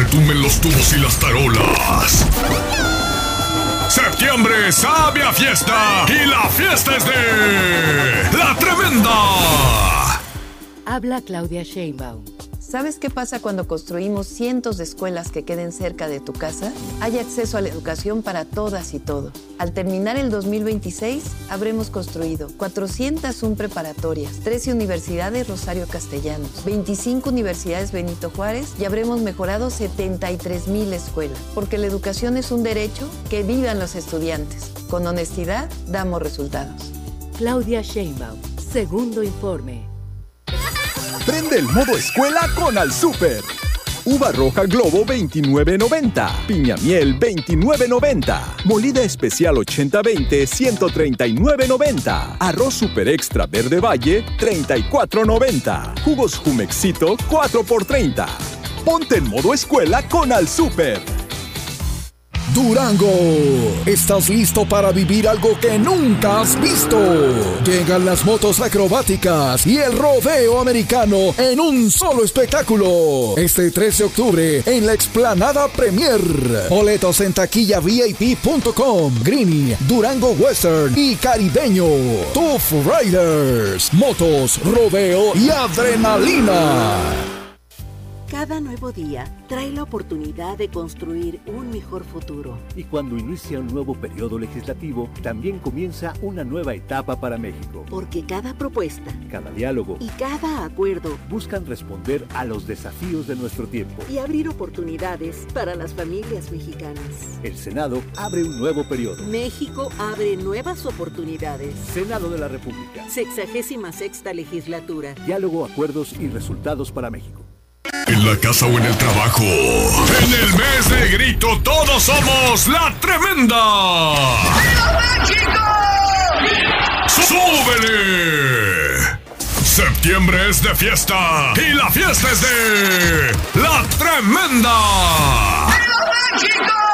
retumben los tubos y las tarolas. Septiembre sabe a fiesta y la fiesta es de La Tremenda. Habla Claudia Sheinbaum. ¿Sabes qué pasa cuando construimos cientos de escuelas que queden cerca de tu casa? Hay acceso a la educación para todas y todos. Al terminar el 2026, habremos construido 401 preparatorias, 13 universidades Rosario Castellanos, 25 universidades Benito Juárez y habremos mejorado 73,000 escuelas. Porque la educación es un derecho, que vivan los estudiantes. Con honestidad, damos resultados. Claudia Sheinbaum, segundo informe. Prende el modo escuela con Al Súper. Uva roja Globo 29.90. Piña miel 29.90. Molida especial 80-20 139.90. Arroz super extra verde valle 34.90. Jugos Jumexito 4x30. Ponte en modo escuela con Al Súper. Durango, ¿estás listo para vivir algo que nunca has visto? Llegan las motos acrobáticas y el rodeo americano en un solo espectáculo. Este 13 de octubre en la Explanada Premier. Boletos en taquillavip.com. Greeny, Durango Western y Caribeño. Tough Riders, motos, rodeo y adrenalina. Cada nuevo día trae la oportunidad de construir un mejor futuro. Y cuando inicia un nuevo periodo legislativo, también comienza una nueva etapa para México. Porque cada propuesta, cada diálogo y cada acuerdo buscan responder a los desafíos de nuestro tiempo y abrir oportunidades para las familias mexicanas. El Senado abre un nuevo periodo. México abre nuevas oportunidades. Senado de la República. 66ª legislatura. Diálogo, acuerdos y resultados para México. En la casa o en el trabajo, en el mes de grito, todos somos La Tremenda. ¡Viva México! ¡Súbele! Septiembre es de fiesta y la fiesta es de La Tremenda. ¡Viva México!